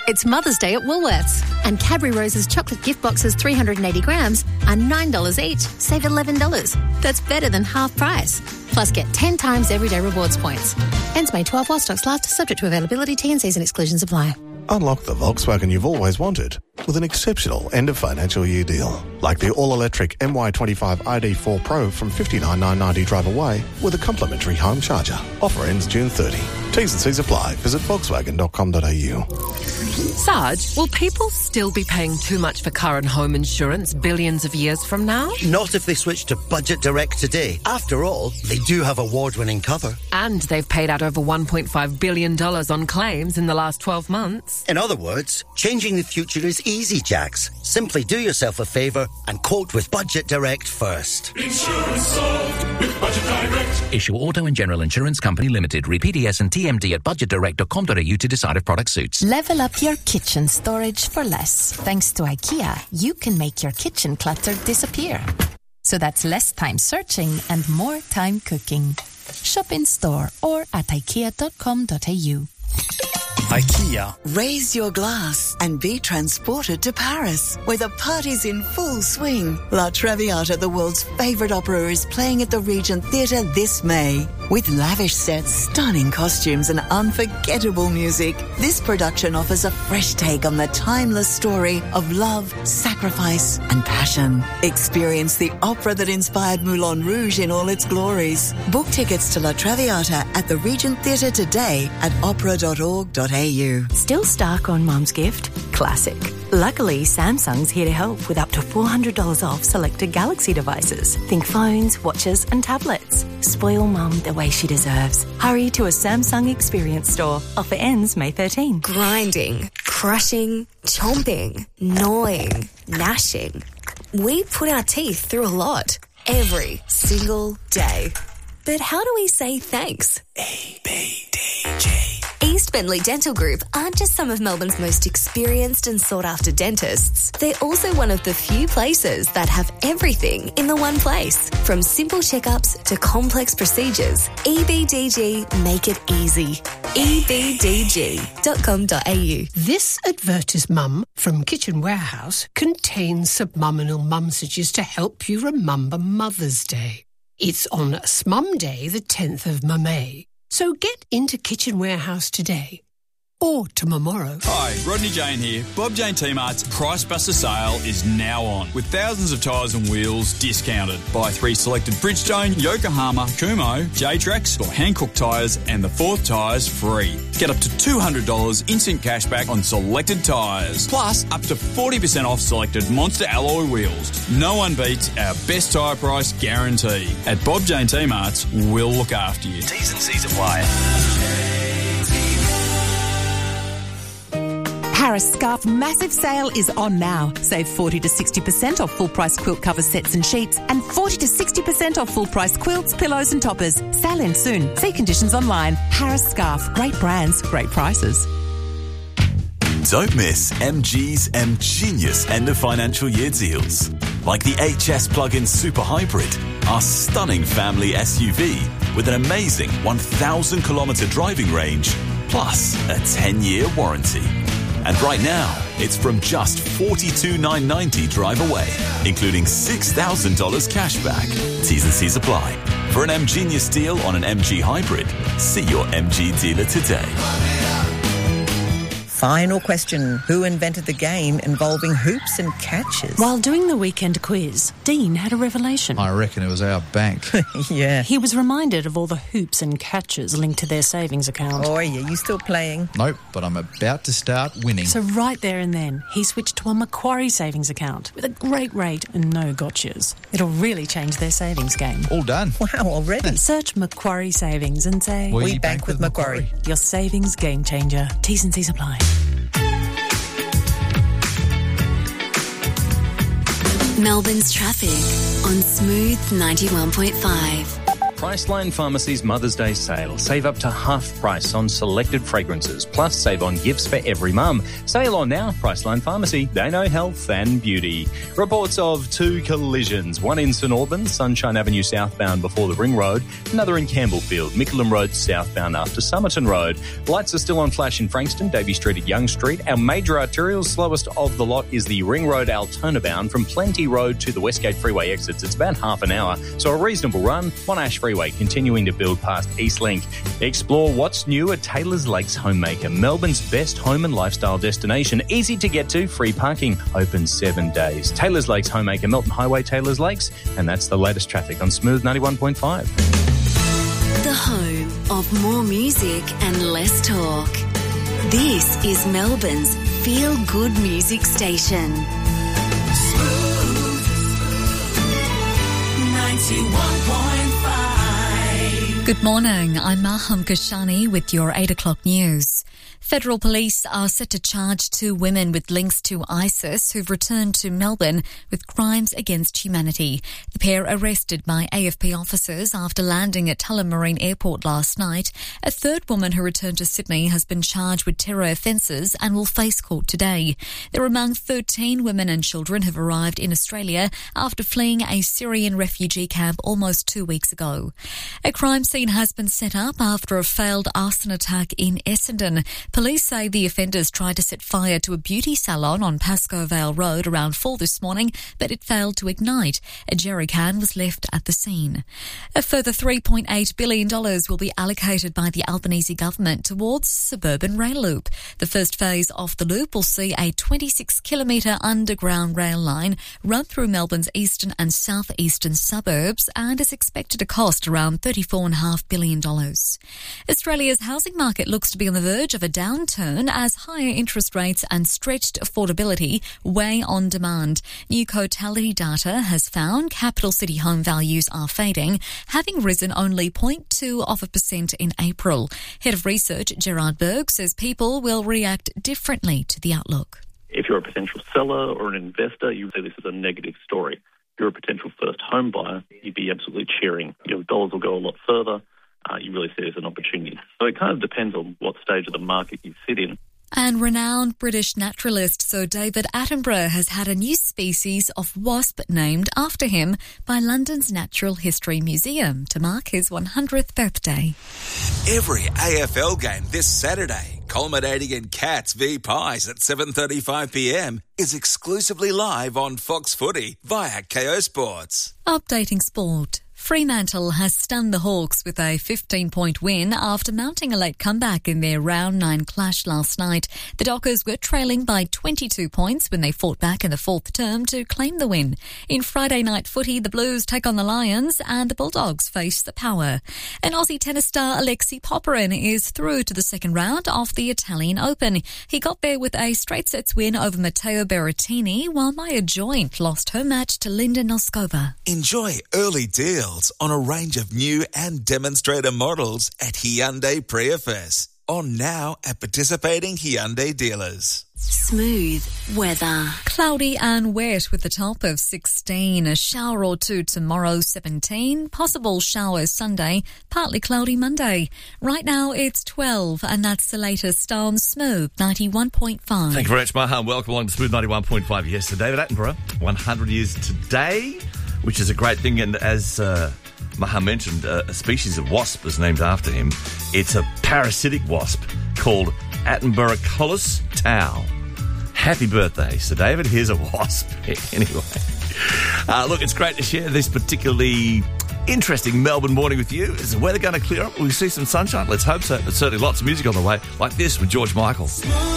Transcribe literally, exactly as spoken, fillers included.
It's Mother's Day at Woolworths, and Cadbury Rose's chocolate gift boxes three hundred eighty grams are nine dollars each. Save eleven dollars. That's better than half price. Plus get ten times everyday rewards points. Ends May twelfth while stocks last, subject to availability, T and Cs and exclusions apply. Unlock the Volkswagen you've always wanted with an exceptional end-of-financial year deal. Like the all-electric M Y twenty-five I D four Pro from fifty-nine thousand nine hundred ninety drive away with a complimentary home charger. Offer ends June thirtieth. T's and C's apply. Visit volkswagen dot com dot a u. Sarge, will people still be paying too much for car and home insurance billions of years from now? Not if they switch to Budget Direct today. After all, they do have award-winning cover. And they've paid out over one point five billion dollars on claims in the last twelve months. In other words, changing the future is easy, Jax. Simply do yourself a favour and quote with Budget Direct first. Insurance solved with Budget Direct. Issue Auto and General Insurance Company Limited. Read P D S and T M D at budget direct dot com dot a u to decide if product suits. Level up your kitchen storage for less. Thanks to IKEA, you can make your kitchen clutter disappear. So that's less time searching and more time cooking. Shop in store or at ikea dot com dot a u. IKEA. Raise your glass and be transported to Paris, where the party's in full swing. La Traviata, the world's favourite opera, is playing at the Regent Theatre this May. With lavish sets, stunning costumes and unforgettable music, this production offers a fresh take on the timeless story of love, sacrifice and passion. Experience the opera that inspired Moulin Rouge in all its glories. Book tickets to La Traviata at the Regent Theatre today at opera dot org dot a u. Still stuck on Mum's gift? Classic. Luckily, Samsung's here to help with up to four hundred dollars off selected Galaxy devices. Think phones, watches and tablets. Spoil Mum the way she deserves. Hurry to a Samsung Experience store. Offer ends May thirteenth. Grinding, crushing, chomping, gnawing, gnashing. We put our teeth through a lot. Every single day. But how do we say thanks? E B D G. East Bentley Dental Group aren't just some of Melbourne's most experienced and sought-after dentists. They're also one of the few places that have everything in the one place. From simple checkups to complex procedures, E B D G make it easy. e b d g dot com dot a u. This advertisement from Kitchen Warehouse contains subliminal mumsages to help you remember Mother's Day. It's on Smum Day, the tenth of May. So get into Kitchen Warehouse today. Or tomorrow. Hi, Rodney Jane here. Bob Jane T-Mart's Price Buster sale is now on, with thousands of tyres and wheels discounted. Buy three selected Bridgestone, Yokohama, Kumho, J-Trax or Hankook tyres and the fourth tyres free. Get up to two hundred dollars instant cash back on selected tyres. Plus, up to forty percent off selected Monster alloy wheels. No one beats our best tyre price guarantee. At Bob Jane T-Mart's, we'll look after you. T's and C's apply. Harris Scarf Massive Sale is on now. Save forty to sixty percent off full-price quilt cover sets and sheets and forty to sixty percent off full-price quilts, pillows and toppers. Sale ends soon. See conditions online. Harris Scarf. Great brands, great prices. Don't miss M G's M Genius end of financial year deals. Like the H S Plug-in Super Hybrid, our stunning family S U V with an amazing one thousand kilometre driving range, plus a ten-year warranty. And right now, it's from just forty-two thousand nine hundred ninety drive away, including six thousand dollars cash back. T's and C's apply. For an M Genius deal on an M G Hybrid, see your M G dealer today. Final question. Who invented the game involving hoops and catches? While doing the weekend quiz, Dean had a revelation. I reckon it was our bank. Yeah. He was reminded of all the hoops and catches linked to their savings account. Oh, yeah, you still playing? Nope, but I'm about to start winning. So right there and then, he switched to a Macquarie savings account with a great rate and no gotchas. It'll really change their savings game. All done. Wow, already? Search Macquarie Savings and say... We, we bank, bank with, with Macquarie. Macquarie. Your savings game changer. T's and C's apply. Melbourne's traffic on Smooth ninety-one point five. Priceline Pharmacy's Mother's Day sale. Save up to half price on selected fragrances, plus save on gifts for every mum. Sale on now. Priceline Pharmacy. They know health and beauty. Reports of two collisions. One in St Albans, Sunshine Avenue southbound before the Ring Road. Another in Campbellfield, Mickleham Road southbound after Somerton Road. Lights are still on flash in Frankston, Davy Street at Young Street. Our major arterials, slowest of the lot is the Ring Road Altona bound from Plenty Road to the Westgate Freeway exits. It's about half an hour, so a reasonable run. Monash Freeway continuing to build past Eastlink. Explore what's new at Taylor's Lakes Homemaker, Melbourne's best home and lifestyle destination. Easy to get to, free parking, open seven days. Taylor's Lakes Homemaker, Melton Highway, Taylor's Lakes, and that's the latest traffic on Smooth ninety-one point five. The home of more music and less talk. This is Melbourne's feel-good music station. Smooth ninety-one point five. Good morning, I'm Maham Kashani with your eight o'clock news. Federal police are set to charge two women with links to ISIS who've returned to Melbourne with crimes against humanity. The pair arrested by A F P officers after landing at Tullamarine Airport last night. A third woman who returned to Sydney has been charged with terror offences and will face court today. They're among thirteen women and children who've arrived in Australia after fleeing a Syrian refugee camp almost two weeks ago. A crime scene has been set up after a failed arson attack in Essendon. Police say the offenders tried to set fire to a beauty salon on Pascoe Vale Road around four this morning, but it failed to ignite. A jerry can was left at the scene. A further three point eight billion dollars will be allocated by the Albanese government towards suburban rail loop. The first phase of the loop will see a twenty-six kilometre underground rail line run through Melbourne's eastern and southeastern suburbs and is expected to cost around thirty-four point five billion dollars. Australia's housing market looks to be on the verge of a downturn as higher interest rates and stretched affordability weigh on demand. New Cotality data has found capital city home values are fading, having risen only zero point two of a percent in April. Head of Research Gerard Berg says people will react differently to the outlook. If you're a potential seller or an investor, you say this is a negative story. If you're a potential first home buyer, you'd be absolutely cheering. Your dollars will go a lot further. Uh, you really see it as an opportunity. So it kind of depends on what stage of the market you sit in. And renowned British naturalist Sir David Attenborough has had a new species of wasp named after him by London's Natural History Museum to mark his one hundredth birthday. Every A F L game this Saturday, culminating in Cats v Pies at seven thirty-five p m, is exclusively live on Fox Footy via K O Sports. Updating sport. Fremantle has stunned the Hawks with a fifteen-point win after mounting a late comeback in their round nine clash last night. The Dockers were trailing by twenty-two points when they fought back in the fourth term to claim the win. In Friday night footy, the Blues take on the Lions and the Bulldogs face the Power. And Aussie tennis star Alexei Popyrin is through to the second round of the Italian Open. He got there with a straight sets win over Matteo Berrettini, while Maya Joint lost her match to Linda Noskova. Enjoy early deals on a range of new and demonstrator models at Hyundai Prius. On now at participating Hyundai dealers. Smooth weather. Cloudy and wet with a top of sixteen. A shower or two tomorrow, seventeen. Possible showers Sunday. Partly cloudy Monday. Right now it's twelve, and that's the latest on Smooth ninety-one point five. Thank you very much, Maha. Welcome along to Smooth ninety-one point five. Yes, so David Attenborough, one hundred years today, which is a great thing. And as uh, Maha mentioned, uh, a species of wasp is named after him. It's a parasitic wasp called Attenborough tau. Happy birthday, Sir David. Here's a wasp. Anyway, uh, look, it's great to share this particularly interesting Melbourne morning with you. Is the weather going to clear up? Will we see some sunshine? Let's hope so. But certainly lots of music on the way, like this with George Michael.